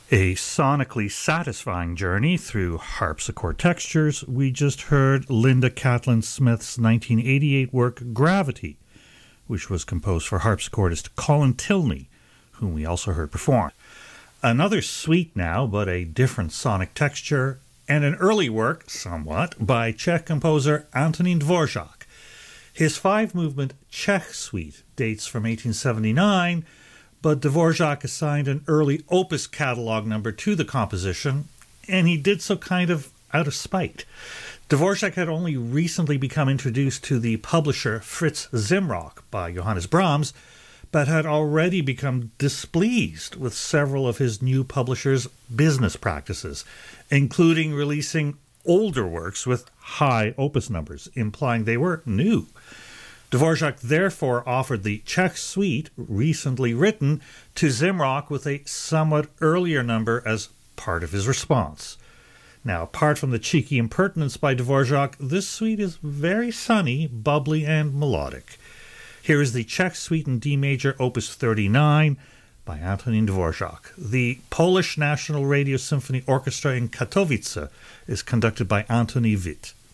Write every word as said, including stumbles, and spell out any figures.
A sonically satisfying journey through harpsichord textures, we just heard Linda Catlin Smith's nineteen eighty-eight work Gravity, which was composed for harpsichordist Colin Tilney, whom we also heard perform. Another suite now, but a different sonic texture, and an early work, somewhat, by Czech composer Antonín Dvořák. His five-movement Czech suite dates from eighteen seventy-nine, but Dvořák assigned an early opus catalog number to the composition, and he did so kind of out of spite. Dvořák had only recently become introduced to the publisher Fritz Zimrock by Johannes Brahms, but had already become displeased with several of his new publisher's business practices, including releasing older works with high opus numbers, implying they were new. Dvořák therefore offered the Czech suite, recently written, to Zimrock with a somewhat earlier number as part of his response. Now, apart from the cheeky impertinence by Dvořák, this suite is very sunny, bubbly, and melodic. Here is the Czech suite in D major, opus thirty-nine, by Antonín Dvořák. The Polish National Radio Symphony Orchestra in Katowice is conducted by Antoni Witt.